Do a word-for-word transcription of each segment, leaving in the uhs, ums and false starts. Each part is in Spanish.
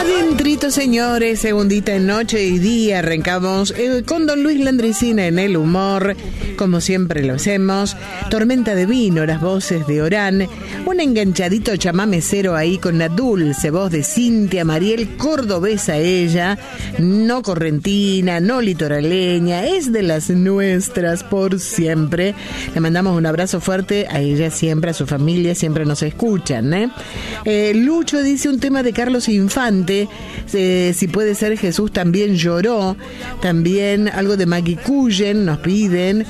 Adentrito, señores, segundita en noche y día. Arrancamos eh, con don Luis Landricina en el humor, como siempre lo hacemos. Tormenta de vino, las voces de Orán. Un enganchadito chamamecero ahí con la dulce voz de Cintia Mariel, cordobesa ella, no correntina, no litoraleña, es de las nuestras por siempre. Le mandamos un abrazo fuerte a ella siempre, a su familia, siempre nos escuchan, ¿eh? Eh, Lucho dice un tema de Carlos Infante, eh, si puede ser Jesús también lloró. También algo de Maggie Cullen nos piden.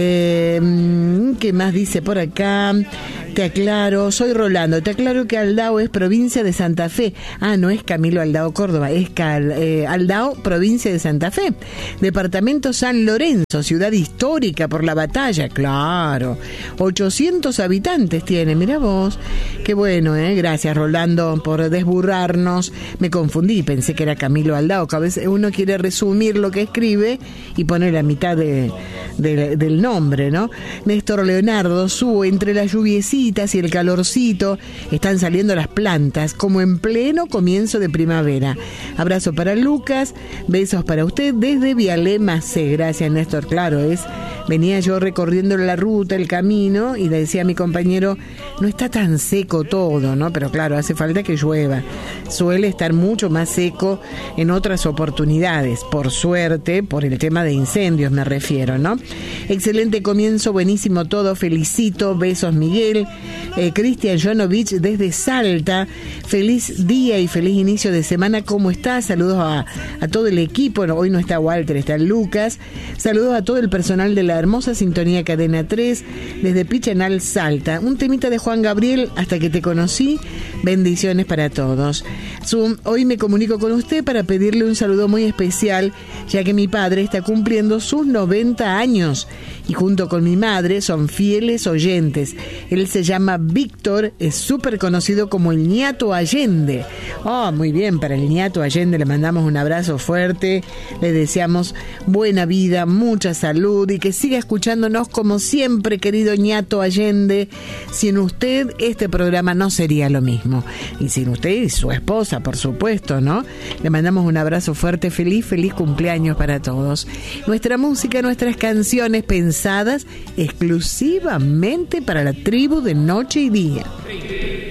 Eh, ¿Qué más dice por acá? Te aclaro, soy Rolando, te aclaro que Aldao es provincia de Santa Fe. Ah, no es Camilo Aldao Córdoba, es Cal, eh, Aldao, provincia de Santa Fe. Departamento San Lorenzo, ciudad histórica por la batalla, claro. ochocientos habitantes tiene, mira vos. Qué bueno, ¿eh? Gracias, Rolando, por desburrarnos. Me confundí, pensé que era Camilo Aldao, que a veces uno quiere resumir lo que escribe y pone la mitad de, de, del nombre, ¿no? Néstor Leonardo, subo entre las lluviecitas y el calorcito, están saliendo las plantas como en pleno comienzo de primavera. Abrazo para Lucas, besos para usted desde Vialé Macé. Gracias, Néstor. Claro, es venía yo recorriendo la ruta, el camino, y le decía a mi compañero, no está tan seco todo, ¿no? Pero claro, hace falta que llueva. Suele estar mucho más seco en otras oportunidades, por suerte, por el tema de incendios me refiero, ¿no? Excelente comienzo, buenísimo todo, felicito, besos Miguel. Eh, Cristian Jonovich desde Salta, feliz día y feliz inicio de semana, ¿cómo estás? Saludos a, a todo el equipo, no, hoy no está Walter, está Lucas, saludos a todo el personal de la hermosa sintonía Cadena tres, desde Pichanal, Salta, un temita de Juan Gabriel, Hasta que te conocí, bendiciones para todos. Su, hoy me comunico con usted para pedirle un saludo muy especial, ya que mi padre está cumpliendo sus noventa años y junto con mi madre son fieles oyentes. Él se llama Víctor, es súper conocido como el Ñato Allende. Oh, muy bien, para el Ñato Allende le mandamos un abrazo fuerte, le deseamos buena vida, mucha salud y que siga escuchándonos como siempre, querido Ñato Allende. Sin usted este programa no sería lo mismo, y sin usted y su esposa, por supuesto, ¿no? Le mandamos un abrazo fuerte, feliz, feliz cumpleaños para todos. Nuestra música, nuestras canciones pensadas exclusivamente para la tribu de Noche y Día.